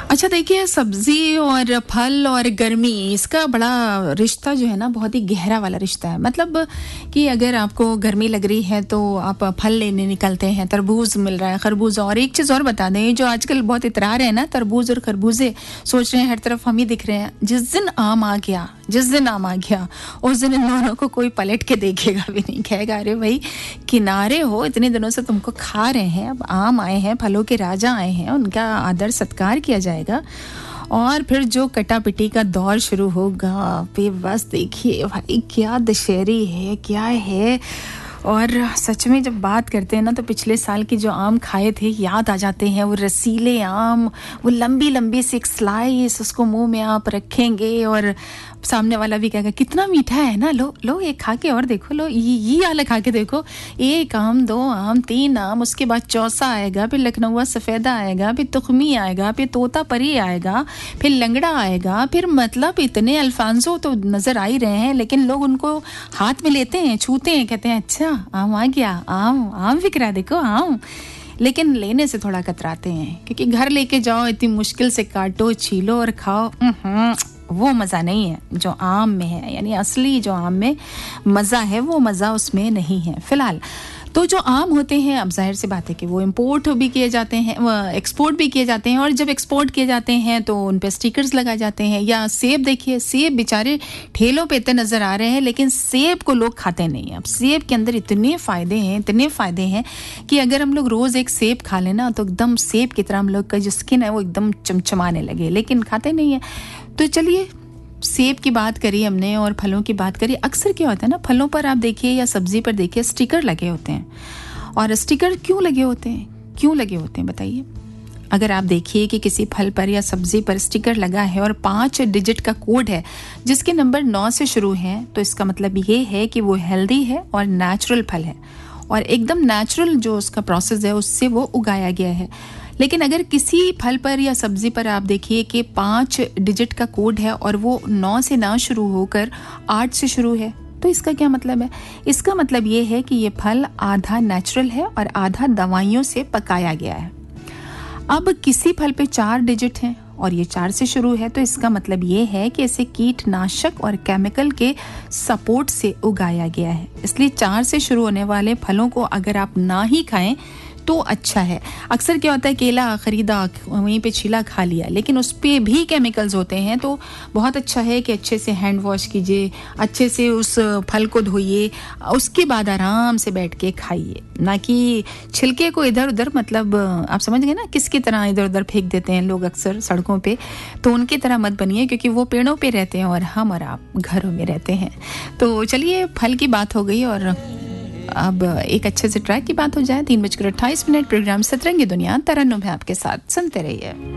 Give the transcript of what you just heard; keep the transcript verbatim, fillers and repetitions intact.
अच्छा देखिए, सब्जी और फल और गर्मी, इसका बड़ा रिश्ता जो है ना, बहुत ही गहरा वाला रिश्ता है। मतलब कि अगर आपको गर्मी लग रही है तो आप फल लेने निकलते हैं, तरबूज मिल रहा है, खरबूजा। और एक चीज़ और बता दें, जो आजकल बहुत इतरा रहे हैं ना, तरबूज और खरबूजे, सोच रहे हैं हर तरफ हम ही दिख रहे हैं। जिस दिन आम आ गया जिस दिन आम आ गया उस दिन इन दोनों को कोई पलट के देखेगा भी नहीं, कहेगा अरे भाई किनारे हो, इतने दिनों से तुमको खा रहे हैं, अब आम आए हैं, फलों के राजा आए हैं, उनका आदर सत्कार किया जाएगा। और फिर जो कटापिटी का दौर शुरू होगा, फिर बस देखिए भाई क्या दशहरी है, क्या है। और सच में जब बात करते हैं ना, तो पिछले साल के जो आम खाए थे याद आ जाते हैं। वो रसीले आम, वो लंबी लंबी सी एक स्लाइस, उसको मुंह में आप रखेंगे और सामने वाला भी कहेगा कितना मीठा है ना, लो लो ये खा के और देखो, लो ये ये वाला खा के देखो। एक आम, दो आम, तीन आम, उसके बाद चौसा आएगा, फिर लखनऊ सफ़ेदा आएगा, फिर तुखमी आएगा, फिर तोता परी आएगा, फिर लंगड़ा आएगा। फिर मतलब इतने अल्फांसो तो नज़र आ ही रहे हैं, लेकिन लोग उनको हाथ में लेते हैं, छूते हैं, कहते हैं अच्छा आम आ गया, आम आम बिक रहा है, देखो आम। लेकिन लेने से थोड़ा कतराते हैं, क्योंकि घर लेके जाओ, इतनी मुश्किल से काटो, छीलो और खाओ, वो मज़ा नहीं है जो आम में है। यानी असली जो आम में मज़ा है, वो मज़ा उसमें नहीं है फ़िलहाल। तो जो आम होते हैं, अब जाहिर सी बात है कि वो इंपोर्ट भी किए जाते हैं, एक्सपोर्ट भी किए जाते हैं। और जब एक्सपोर्ट किए जाते हैं तो उन पे स्टिकर्स लगाए जाते हैं। या सेब देखिए, सेब बेचारे ठेलों पे इतने नज़र आ रहे हैं, लेकिन सेब को लोग खाते नहीं हैं। अब सेब के अंदर इतने फ़ायदे हैं, इतने फ़ायदे हैं कि अगर हम लोग रोज़ एक सेब खा लें ना, तो एकदम सेब की तरह हम लोग का जो स्किन है वो एकदम चमचमाने लगे, लेकिन खाते नहीं हैं। तो चलिए, सेब की बात करी हमने और फलों की बात करी। अक्सर क्या होता है ना, फलों पर आप देखिए या सब्जी पर देखिए स्टिकर लगे होते हैं। और स्टिकर क्यों लगे होते हैं, क्यों लगे होते हैं बताइए। अगर आप देखिए कि किसी फल पर या सब्जी पर स्टिकर लगा है और पाँच डिजिट का कोड है जिसके नंबर नौ से शुरू हैं, तो इसका मतलब ये है कि वो हेल्दी है और नेचुरल फल है, और एकदम नेचुरल जो उसका प्रोसेस है उससे वो उगाया गया है। लेकिन अगर किसी फल पर या सब्जी पर आप देखिए कि पाँच डिजिट का कोड है और वो नौ से ना शुरू होकर आठ से शुरू है, तो इसका क्या मतलब है? इसका मतलब ये है कि ये फल आधा नेचुरल है और आधा दवाइयों से पकाया गया है। अब किसी फल पे चार डिजिट हैं और ये चार से शुरू है, तो इसका मतलब ये है कि इसे कीटनाशक और केमिकल के सपोर्ट से उगाया गया है। इसलिए चार से शुरू होने वाले फलों को अगर आप ना ही खाएं तो अच्छा है। अक्सर क्या होता है, केला खरीदा, वहीं पे छीला, खा लिया, लेकिन उस पे भी केमिकल्स होते हैं। तो बहुत अच्छा है कि अच्छे से हैंड वॉश कीजिए, अच्छे से उस फल को धोइए, उसके बाद आराम से बैठ के खाइए, ना कि छिलके को इधर उधर, मतलब आप समझ गए ना, किसकी तरह इधर उधर फेंक देते हैं लोग अक्सर सड़कों पे। तो उनकी तरह मत बनिए, क्योंकि वो पेड़ों पे रहते हैं और हम और आप घरों में रहते हैं। तो चलिए, फल की बात हो गई और अब एक अच्छे से ट्रैक की बात हो जाए। तीन बजकर अट्ठाईस मिनट प्रोग्राम सतरंगी दुनिया तरन्नुम है आपके साथ, सुनते रहिए।